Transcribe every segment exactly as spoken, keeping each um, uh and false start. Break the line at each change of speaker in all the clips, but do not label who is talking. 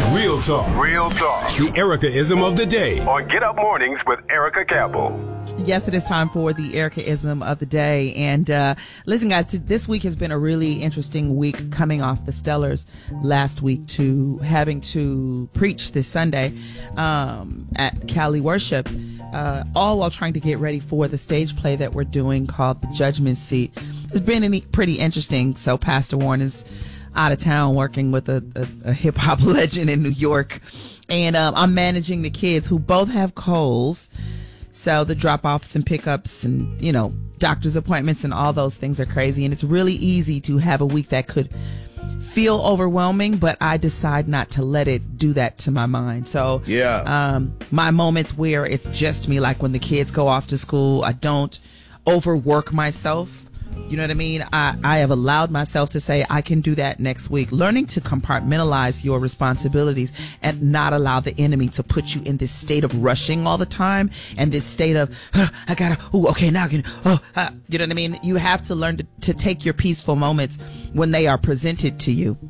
Real talk.
Real talk.
The Erica-ism of the day.
On Get Up Mornings with Erica Campbell.
Yes, it is time for the Erica-ism of the day. And uh, listen, guys, this week has been a really interesting week coming off the Stellars last week to having to preach this Sunday um, at Cali Worship, uh, all while trying to get ready for the stage play that we're doing called The Judgment Seat. It's been any, pretty interesting. So Pastor Warren is out of town working with a, a, a hip-hop legend in New York. And um, I'm managing the kids who both have colds. So the drop-offs and pickups and, you know, doctor's appointments and all those things are crazy. And it's really easy to have a week that could feel overwhelming, but I decide not to let it do that to my mind. So
yeah,
um, my moments where it's just me, like when the kids go off to school, I don't overwork myself. You know what I mean? I, I have allowed myself to say I can do that next week. Learning to compartmentalize your responsibilities and not allow the enemy to put you in this state of rushing all the time and this state of, oh, I gotta, oh, okay, now I can, oh, uh, you know what I mean? You have to learn to, to take your peaceful moments when they are presented to you.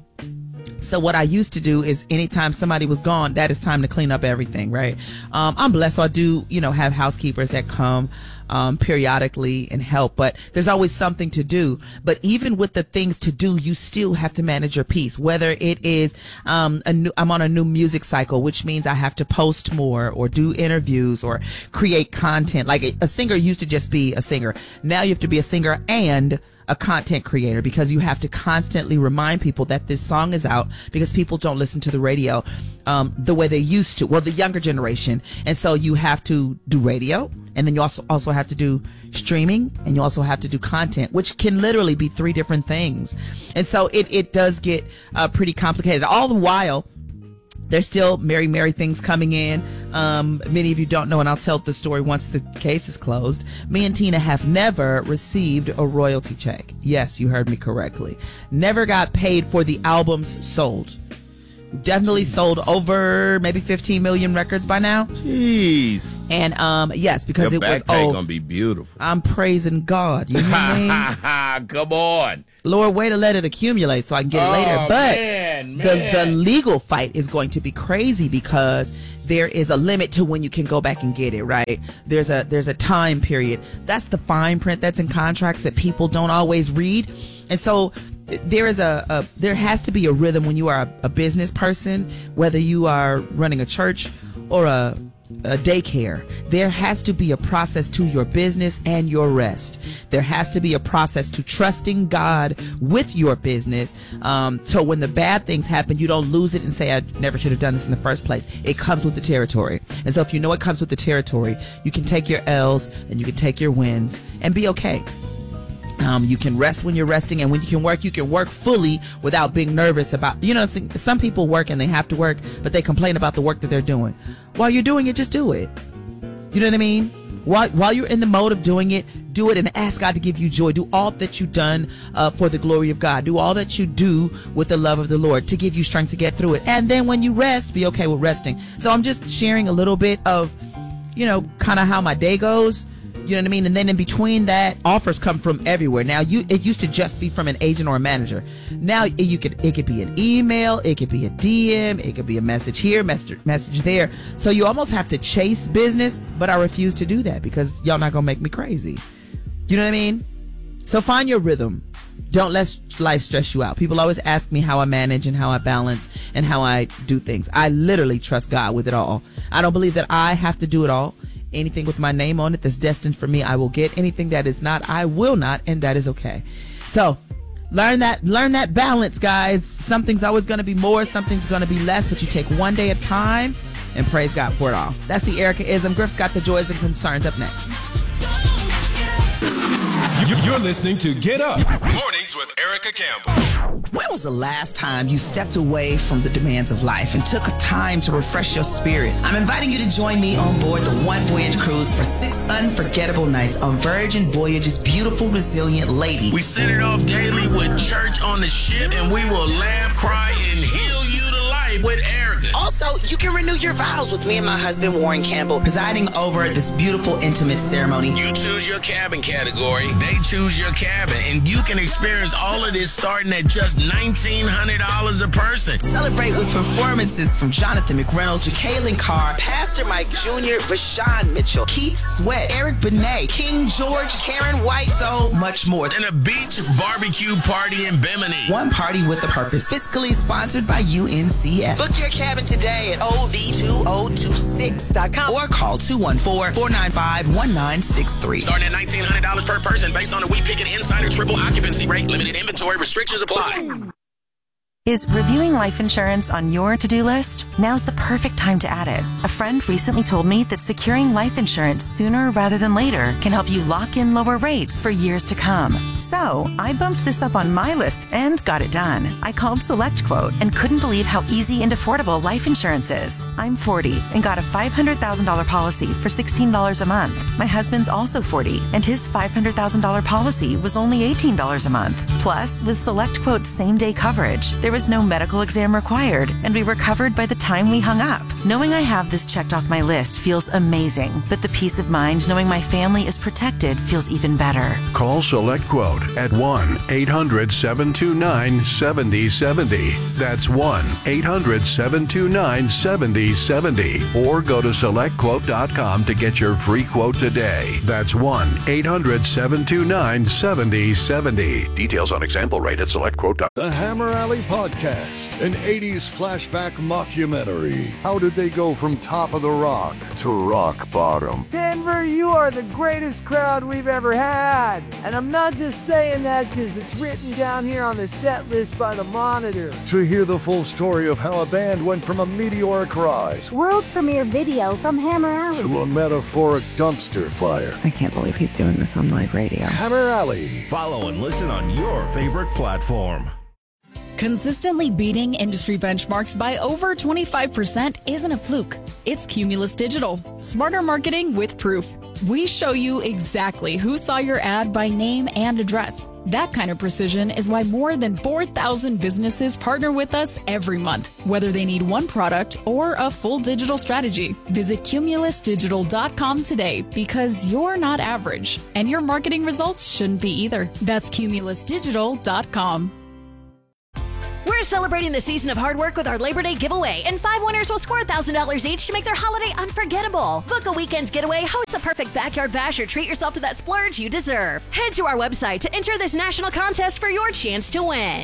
So what I used to do is anytime somebody was gone, that is time to clean up everything, right? Um, I'm blessed. So I do, you know, have housekeepers that come um, periodically and help, but there's always something to do. But even with the things to do, you still have to manage your piece, whether it is um, a new, I'm on a new music cycle, which means I have to post more or do interviews or create content. Like a, a singer used to just be a singer. Now you have to be a singer and a content creator, because you have to constantly remind people that this song is out, because people don't listen to the radio um, the way they used to. Well, the younger generation. And so you have to do radio, and then you also also have to do streaming, and you also have to do content, which can literally be three different things. And so it, it does get uh, pretty complicated. All the while, there's still Mary Mary things coming in. Um, many of you don't know, and I'll tell the story once the case is closed. Me and Tina have never received a royalty check. Yes, you heard me correctly. Never got paid for the albums sold. Definitely sold over maybe fifteen million records by now.
Jeez.
And um, yes, because
Your
it was
backpack
oh,
gonna be beautiful.
I'm praising God. You know what I mean?
Come on,
Lord, way to let it accumulate so I can get it
oh,
later. But
man,
the
man.
the legal fight is going to be crazy, because there is a limit to when you can go back and get it, right? There's a there's a time period. That's the fine print that's in contracts that people don't always read. And so there is a, a there has to be a rhythm when you are a, a business person, whether you are running a church or a a daycare. There has to be a process to your business and your rest. There has to be a process to trusting God with your business. Um, so when the bad things happen, you don't lose it and say, I never should have done this in the first place. It comes with the territory. And so if you know it comes with the territory, you can take your L's and you can take your wins and be okay. Um, you can rest when you're resting, and when you can work, you can work fully without being nervous about, you know, some people work and they have to work, but they complain about the work that they're doing. While you're doing it, just do it. You know what I mean? While, while you're in the mode of doing it, do it and ask God to give you joy. Do all that you've done uh, for the glory of God. Do all that you do with the love of the Lord to give you strength to get through it. And then when you rest, be okay with resting. So I'm just sharing a little bit of, you know, kind of how my day goes. You know what I mean? And then in between that, offers come from everywhere. Now, you it used to just be from an agent or a manager. Now, it, you could it could be an email, it could be a D M, it could be a message here, message, message there. So you almost have to chase business, but I refuse to do that because y'all not going to make me crazy. You know what I mean? So find your rhythm. Don't let life stress you out. People always ask me how I manage and how I balance and how I do things. I literally trust God with it all. I don't believe that I have to do it all. Anything with my name on it that's destined for me, I will get. Anything that is not, I will not, and that is okay. So learn that learn that balance, guys. Something's always going to be more, something's going to be less, but you take one day at a time and praise God for it all. That's the Erica-ism. Griff's got the joys and concerns up next.
You're listening to Get Up Mornings with Erica Campbell.
When was the last time you stepped away from the demands of life and took a time to refresh your spirit? I'm inviting you to join me on board the One Voyage Cruise for six unforgettable nights on Virgin Voyage's beautiful, resilient Lady.
We set it off daily with church on the ship, and we will laugh, cry, and heal you to life with Erica.
Also, So you can renew your vows with me and my husband, Warren Campbell, presiding over this beautiful, intimate ceremony.
You choose your cabin category, they choose your cabin, and you can experience all of this starting at just nineteen hundred dollars a person.
Celebrate with performances from Jonathan McReynolds, Jacqueline Carr, Pastor Mike Junior, Vashawn Mitchell, Keith Sweat, Eric Benet, King George, Karen White, so much more.
And a beach barbecue party in Bimini.
One party with a purpose. Fiscally sponsored by U N C F. Book your cabin today at O V two oh two six dot com or call two one four, four nine five, one nine six three.
Starting at nineteen hundred dollars per person based on a We Pick It Insider triple occupancy rate. Limited inventory restrictions apply.
Is reviewing life insurance on your to-do list? Now's the perfect time to add it. A friend recently told me that securing life insurance sooner rather than later can help you lock in lower rates for years to come. So I bumped this up on my list and got it done. I called SelectQuote and couldn't believe how easy and affordable life insurance is. I'm forty and got a five hundred thousand dollars policy for sixteen dollars a month. My husband's also forty and his five hundred thousand dollars policy was only eighteen dollars a month. Plus, with SelectQuote's same-day coverage, there was no medical exam required, and we were covered by the time we hung up. Knowing I have this checked off my list feels amazing, but the peace of mind knowing my family is protected feels even better.
Call SelectQuote at one eight hundred, seven two nine, seven zero seven zero. That's one eight hundred, seven two nine, seven zero seven zero. Or go to select quote dot com to get your free quote today. That's one eight hundred, seven two nine, seven zero seven zero. Details on example rate at select quote dot com.
The Hammer Alley Podcast, an eighties flashback mockumentary. How did they go from top of the rock to rock bottom?
Denver, you are the greatest crowd we've ever had. And I'm not just saying that because it's written down here on the set list by the Monitor.
To hear the full story of how a band went from a meteoric rise,
world premiere video from Hammer Alley,
to a metaphoric dumpster fire.
I can't believe he's doing this on live radio.
Hammer Alley.
Follow and listen on your favorite platform.
Consistently beating industry benchmarks by over twenty-five percent isn't a fluke. It's Cumulus Digital. Smarter marketing with proof. We show you exactly who saw your ad by name and address. That kind of precision is why more than four thousand businesses partner with us every month, whether they need one product or a full digital strategy. Visit cumulus digital dot com today because you're not average, and your marketing results shouldn't be either. That's cumulus digital dot com.
We're celebrating the season of hard work with our Labor Day giveaway, and five winners will score one thousand dollars each to make their holiday unforgettable. Book a weekend getaway, host a perfect backyard bash, or treat yourself to that splurge you deserve. Head to our website to enter this national contest for your chance to win.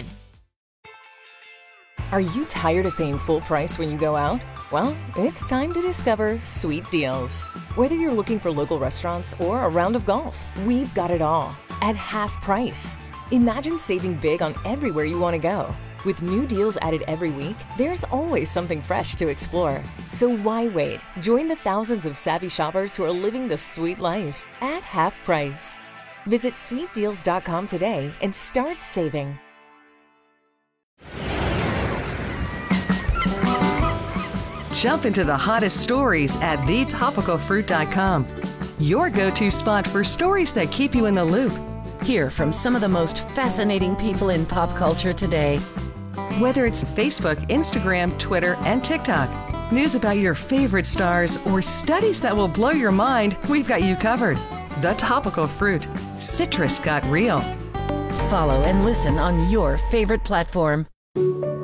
Are you tired of paying full price when you go out? Well, it's time to discover Sweet Deals. Whether you're looking for local restaurants or a round of golf, we've got it all at half price. Imagine saving big on everywhere you want to go. With new deals added every week, there's always something fresh to explore. So why wait? Join the thousands of savvy shoppers who are living the sweet life at half price. Visit sweet deals dot com today and start saving.
Jump into the hottest stories at the topical fruit dot com. Your go-to spot for stories that keep you in the loop.
Hear from some of the most fascinating people in pop culture today.
Whether it's Facebook, Instagram, Twitter, and TikTok, news about your favorite stars, or studies that will blow your mind, we've got you covered. The Topical Fruit. Citrus got real.
Follow and listen on your favorite platform.